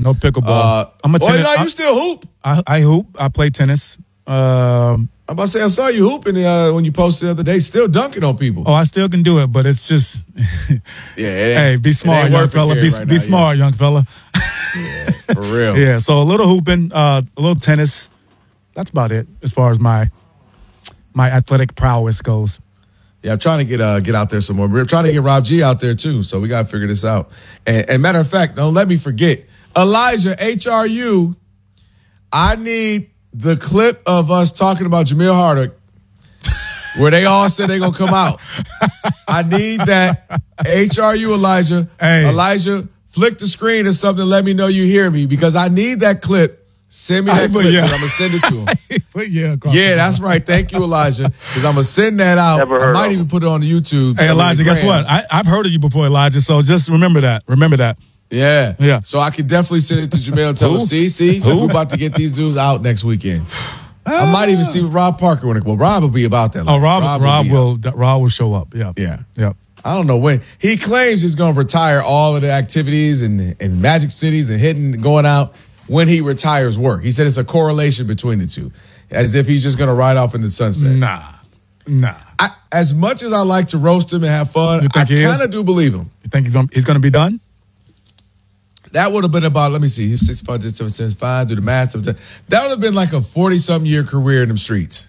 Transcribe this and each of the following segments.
No pickleball. I'm a tennis. You still hoop? I hoop. I play tennis. I'm about to say, I saw you hooping when you posted the other day, still dunking on people. Oh, I still can do it, but it's just. Hey, be smart, young fella. Be smart, young fella. Yeah, for real. Yeah, so a little hooping, a little tennis. That's about it as far as my athletic prowess goes. Yeah, I'm trying to get out there some more. We're trying to get Rob G out there too, so we got to figure this out. And matter of fact, don't let me forget, Elijah, HRU, I need the clip of us talking about Jamil Harder where they all said they're going to come out. I need that. HRU, Elijah. Hey. Elijah, flick the screen or something. Let me know you hear me because I need that clip. Send me that clip because I'm going to send it to him. Yeah, that's right. Thank you, Elijah, because I'm going to send that out. I might even put it on the YouTube. Hey, Elijah, guess what? I've heard of you before, Elijah, so just remember that. Yeah. So I can definitely send it to Jamil and tell him, see, we're about to get these dudes out next weekend. I might even see Rob Parker when Rob will be about that. Rob will show up. Yeah. I don't know when. He claims he's going to retire all of the activities and Magic Cities and going out when he retires work. He said it's a correlation between the two, as if he's just going to ride off in the sunset. Nah. As much as I like to roast him and have fun, I kind of do believe him. You think he's going to be done? That would have been about, let me see, he's 6'5", 7, 5, do the math. That would have been like a 40-something year career in them streets.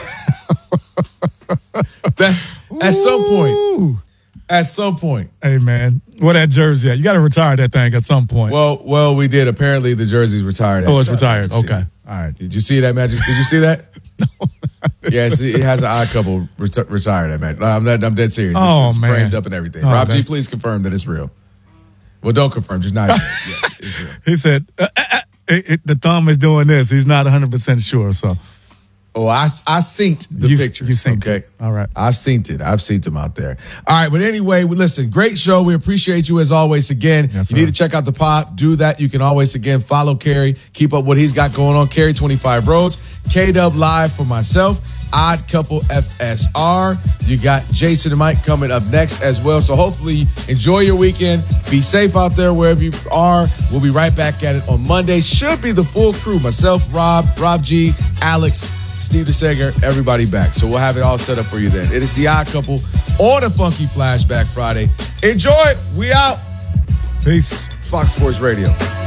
At some point. Hey, man. Where that jersey at? You got to retire that thing at some point. Well, we did. Apparently, the jersey's retired. Oh, it's retired. Okay. All right. Did you see that, Magic? Did you see that? No. Yeah, it has an odd couple retired, that man. I'm dead serious. It's man. framed up and everything. Rob G, please confirm that it's real. Well, don't confirm. Just not. Yes, it's real. He said, the thumb is doing this. He's not 100% sure, so. Oh, I synced the picture. You synced it. All right. I've synced it. I've synced them out there. All right, but anyway, listen, great show. We appreciate you as always again. Yes, you need to check out the pod. Do that. You can always, again, follow Kerry. Keep up what he's got going on. Kerry 25 Roads. K-Dub Live for myself. Odd Couple FSR. You got Jason and Mike coming up next as well. So hopefully enjoy your weekend. Be safe out there wherever you are. We'll be right back at it on Monday. Should be the full crew. Myself, Rob G, Alex, Steve DeSager, everybody back. So we'll have it all set up for you then. It is the Odd Couple on a Funky Flashback Friday. Enjoy it. We out. Peace. Fox Sports Radio.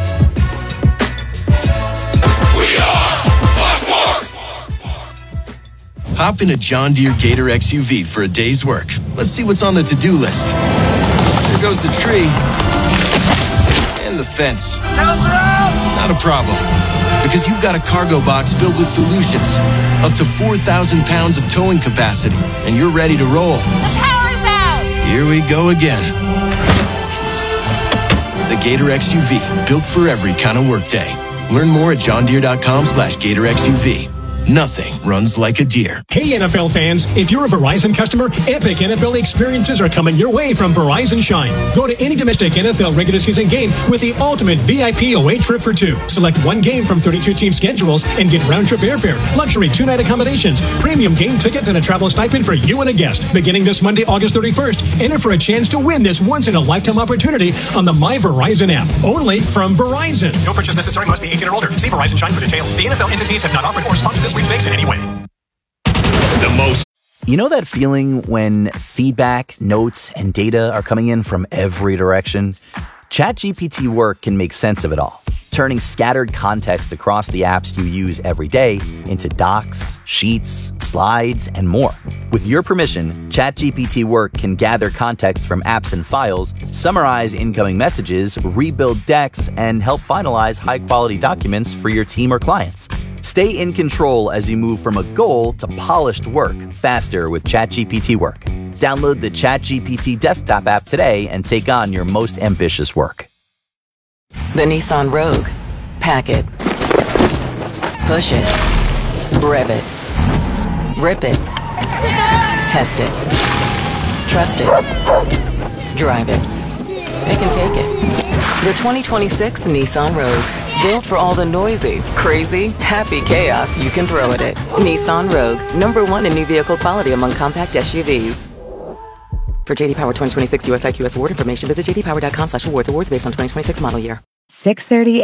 We are Fox Sports. Hop in a John Deere Gator XUV for a day's work. Let's see what's on the to-do list. There goes the tree. And the fence. Not a problem. Because you've got a cargo box filled with solutions. Up to 4,000 pounds of towing capacity. And you're ready to roll. The power's out! Here we go again. The Gator XUV. Built for every kind of workday. Learn more at johndeere.com/Gator XUV. Nothing runs like a deer. Hey, NFL fans, if you're a Verizon customer, epic NFL experiences are coming your way from Verizon Shine. Go to any domestic NFL regular season game with the ultimate VIP away trip for two. Select one game from 32 team schedules and get round-trip airfare, luxury two-night accommodations, premium game tickets, and a travel stipend for you and a guest. Beginning this Monday, August 31st, enter for a chance to win this once-in-a-lifetime opportunity on the My Verizon app. Only from Verizon. No purchase necessary. Must be 18 or older. See Verizon Shine for details. The NFL entities have not offered or sponsored this sweepstakes in any way. You know that feeling when feedback, notes, and data are coming in from every direction? ChatGPT Work can make sense of it all, turning scattered context across the apps you use every day into docs, sheets, slides, and more. With your permission, ChatGPT Work can gather context from apps and files, summarize incoming messages, rebuild decks, and help finalize high-quality documents for your team or clients. Stay in control as you move from a goal to polished work faster with ChatGPT Work. Download the ChatGPT desktop app today and take on your most ambitious work. The Nissan Rogue. Pack it. Push it. Rev it. Rip it. Test it. Trust it. Drive it. It can take it. The 2026 Nissan Rogue. Built for all the noisy, crazy, happy chaos you can throw at it. Nissan Rogue. #1 in new vehicle quality among compact SUVs. For JD Power 2026 US IQS award information, visit jdpower.com/awards. Awards based on 2026 model year. 6:30